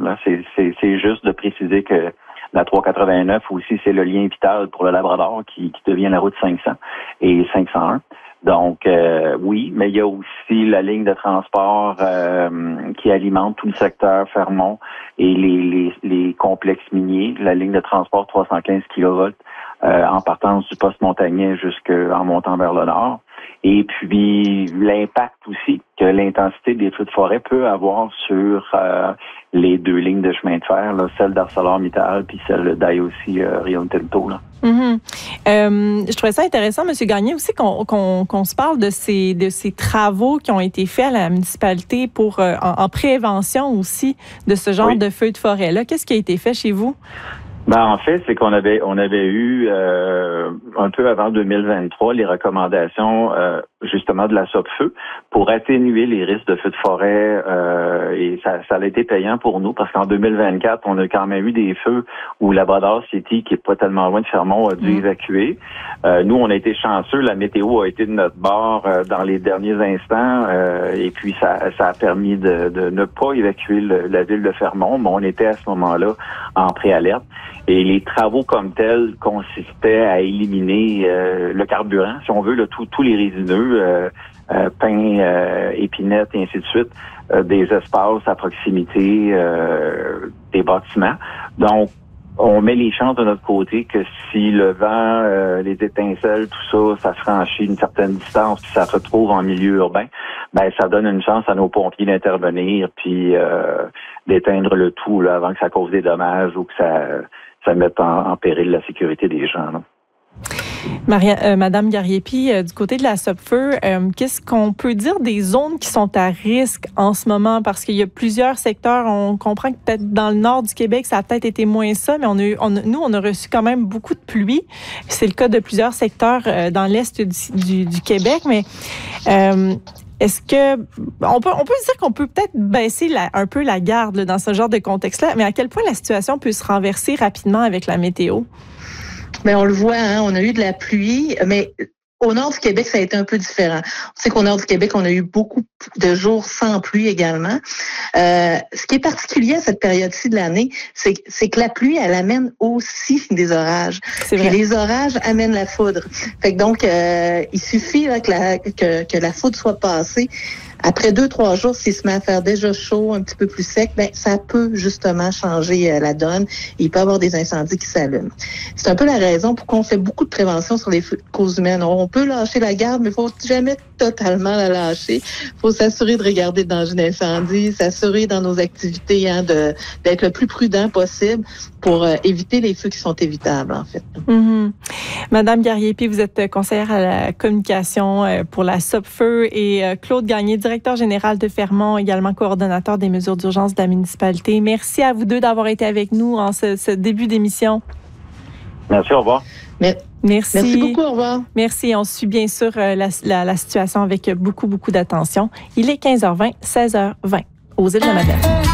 Là. C'est juste de préciser que la 389 aussi, c'est le lien vital pour le Labrador qui devient la route 500 et 501. Donc, oui, mais il y a aussi la ligne de transport qui alimente tout le secteur Fermont et les complexes miniers, la ligne de transport 315 kV en partance du poste Montagnet jusqu'en montant vers le nord. Et puis, l'impact aussi que l'intensité des feux de forêt peut avoir sur les deux lignes de chemin de fer, là, celle d'ArcelorMittal puis celle d'IOC Rio Tinto. Là. Je trouvais ça intéressant, M. Gagné, aussi qu'on se parle de ces travaux qui ont été faits à la municipalité pour en prévention aussi de ce genre de feux de forêt-là. Qu'est-ce qui a été fait chez vous? En fait, c'est qu'on avait eu un peu avant 2023 les recommandations justement de la SOPFEU pour atténuer les risques de feux de forêt et ça a été payant pour nous parce qu'en 2024, on a quand même eu des feux où Labrador City, qui est pas tellement loin de Fermont, a dû évacuer. Nous, on a été chanceux, la météo a été de notre bord dans les derniers instants et puis ça a permis de ne pas évacuer la ville de Fermont, mais on était à ce moment-là en préalerte. Et les travaux comme tels consistaient à éliminer le carburant, si on veut, tous les résineux, pain, épinettes et ainsi de suite, des espaces à proximité des bâtiments. Donc, on met les chances de notre côté que si le vent, les étincelles, tout ça, ça franchit une certaine distance puis ça se retrouve en milieu urbain, ça donne une chance à nos pompiers d'intervenir puis d'éteindre le tout là, avant que ça cause des dommages ou que ça mette en péril la sécurité des gens. Là. Madame Gariepi, du côté de la SOPFEU, qu'est-ce qu'on peut dire des zones qui sont à risque en ce moment? Parce qu'il y a plusieurs secteurs. On comprend que peut-être dans le nord du Québec, ça a peut-être été moins ça, mais on a reçu quand même beaucoup de pluie. C'est le cas de plusieurs secteurs dans l'est du Québec, mais est-ce que on peut dire qu'on peut peut-être baisser un peu la garde là, dans ce genre de contexte-là, mais à quel point la situation peut se renverser rapidement avec la météo? Mais on le voit, on a eu de la pluie, mais au nord du Québec, ça a été un peu différent. On sait qu'au nord du Québec, on a eu beaucoup de jours sans pluie également. Ce qui est particulier à cette période-ci de l'année, c'est que la pluie, elle amène aussi des orages. Puis les orages amènent la foudre. Fait que donc, il suffit là, que la foudre soit passée. Après 2-3 jours, s'il se met à faire déjà chaud, un petit peu plus sec, ça peut justement changer la donne. Il peut y avoir des incendies qui s'allument. C'est un peu la raison pour qu'on fait beaucoup de prévention sur les causes humaines. On peut lâcher la garde, mais il faut jamais totalement la lâcher. Il faut s'assurer de regarder le danger d'incendie, s'assurer dans nos activités d'être le plus prudent possible pour éviter les feux qui sont évitables, en fait. Madame Gariepi, vous êtes conseillère à la communication pour la SOPFEU et Claude Gagné, directeur général de Fermont, également coordonnateur des mesures d'urgence de la municipalité. Merci à vous deux d'avoir été avec nous en ce début d'émission. Merci, au revoir. Merci. Merci beaucoup, au revoir. Merci. On suit bien sûr la situation avec beaucoup, beaucoup d'attention. Il est 15h20, 16h20 aux Îles de Madeleine.